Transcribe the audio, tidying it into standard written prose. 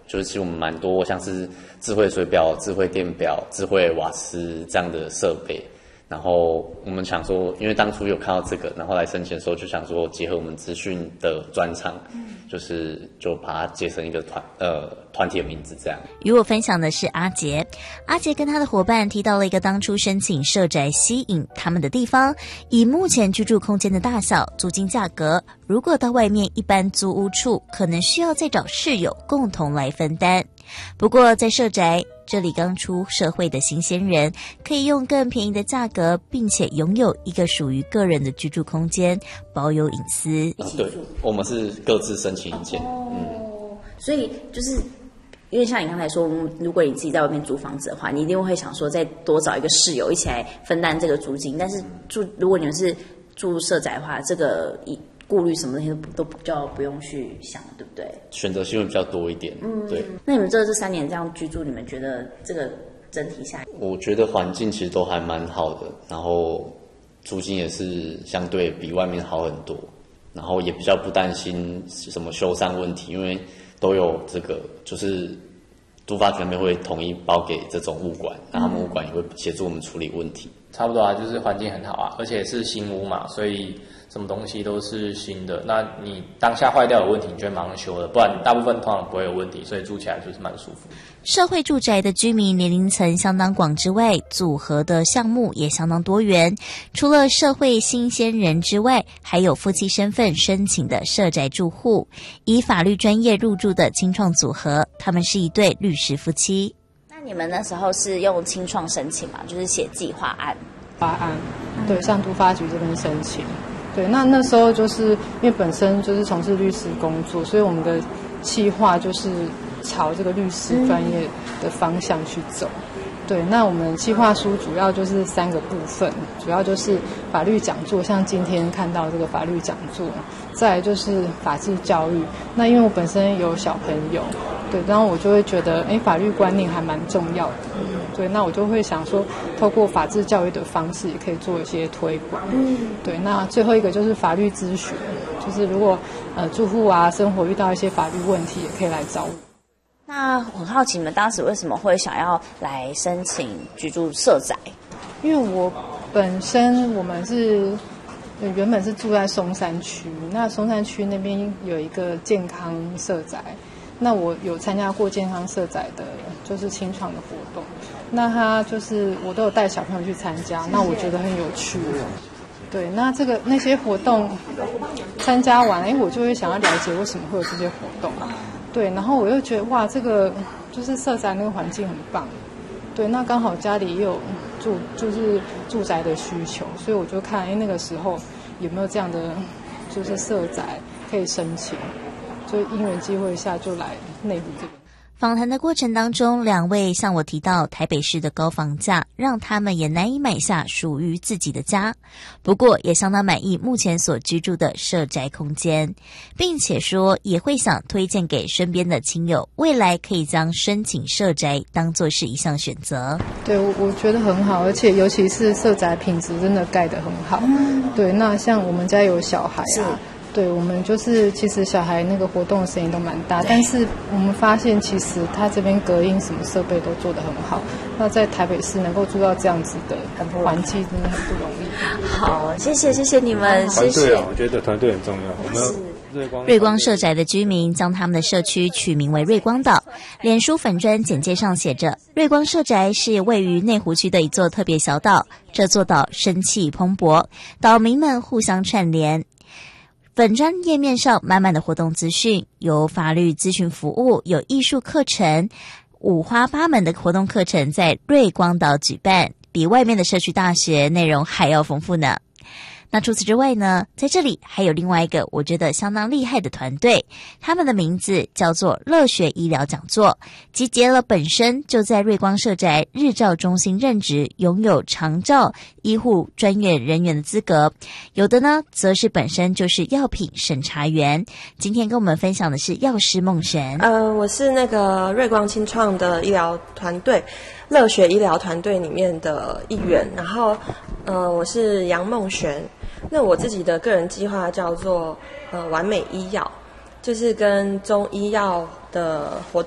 就是其实我们蛮多像是智慧水表、智慧电表、智慧瓦斯这样的设备。然后我们想说，因为当初有看到这个，然后来申请的时候就想说，结合我们资讯的专长，就把它结成一个团体的名字这样。 与我分享的是阿杰，阿杰跟他的伙伴提到了一个当初申请社宅吸引他们的地方，以目前居住空间的大小、租金价格，如果到外面一般租屋处，可能需要再找室友共同来分担。不过在社宅这里，刚出社会的新鲜人可以用更便宜的价格，并且拥有一个属于个人的居住空间，保有隐私。 对，我们是各自申请一间。 所以就是因为像你刚才说，如果你自己在外面租房子的话，你一定会想说再多找一个室友一起来分担这个租金。但是如果你们是住社宅的话，这个顾虑什么东西都比较不用去想，对不对？ 选择性会比较多一点。对。 那你们这3年这样居住，你们觉得这个整体下来， 我觉得环境其实都还蛮好的，然后租金也是相对比外面好很多，然后也比较不担心什么修缮问题，因为都有这个就是都发局那边会统一包给这种物管，然后他们物管也会协助我们处理问题。 差不多啊，就是环境很好啊，而且是新屋嘛，所以什么东西都是新的。那你当下坏掉有问题，你就会马上修了，不然大部分通常不会有问题，所以住起来就是蛮舒服。 社会住宅的居民年龄层相当广之外，组合的项目也相当多元。除了社会新鲜人之外，还有夫妻身份申请的社宅住户，以法律专业入住的青创组合，他们是一对律师夫妻。 那你们那时候是用青创申请嘛？就是写计划案。 对，向都发局这边申请。对，那时候就是因为本身就是从事律师工作，所以我们的企划就是朝这个律师专业的方向去走。对，那我们企划书主要就是3个部分，主要就是法律讲座，像今天看到这个法律讲座，再来就是法治教育。那因为我本身有小朋友，对，然后我就会觉得，法律观念还蛮重要的。对，那我就会想说，透过法治教育的方式，也可以做一些推广。对，那最后一个就是法律咨询，就是如果住户啊生活遇到一些法律问题，也可以来找我。 那很好奇，你们当时为什么会想要来申请居住社宅？ 因为我本身我们是原本是住在松山区，那松山区那边有一个健康社宅，那我有参加过健康社宅的，就是青创的活动，那他就是我都有带小朋友去参加，那我觉得很有趣。对，那些活动参加完，我就会想要了解为什么会有这些活动。对，然后我又觉得哇，这个就是社宅那个环境很棒。对，那刚好家里也有就是住宅的需求，所以我就看那个时候有没有这样的就是社宅可以申请，就因缘机会下就来内湖这边。 访谈的过程当中，2位向我提到台北市的高房价让他们也难以买下属于自己的家，不过也相当满意目前所居住的社宅空间，并且说也会想推荐给身边的亲友，未来可以将申请社宅当作是一项选择。 对，我觉得很好，而且尤其是社宅品质真的盖得很好。对，那像我们家有小孩啊，对，我们就是其实小孩那个活动的声音都蛮大，但是我们发现其实他这边隔音什么设备都做得很好。那在台北市能够住到这样子的环境，真的很不容易。 好，谢谢你们，谢谢。 我觉得团队很重要。我们瑞光社宅的居民将他们的社区取名为瑞光岛，脸书粉专简介上写着，瑞光社宅是位于内湖区的一座特别小岛，这座岛生气蓬勃，岛民们互相串联。本专页面上满满的活动资讯，有法律咨询服务，有艺术课程，五花八门的活动课程在瑞光岛举办，比外面的社区大学内容还要丰富呢。那除此之外呢，在这里还有另外一个我觉得相当厉害的团队，他们的名字叫做乐学医疗讲座，集结了本身就在瑞光社宅日照中心任职，拥有长照医护专业人员的资格，有的呢则是本身就是药品审查员。今天跟我们分享的是药师梦璇。 我是那个瑞光青创的医疗团队乐学医疗团队里面的一员，然后我是杨梦璇。那我自己的个人计划叫做完美医药，就是跟中医药的活动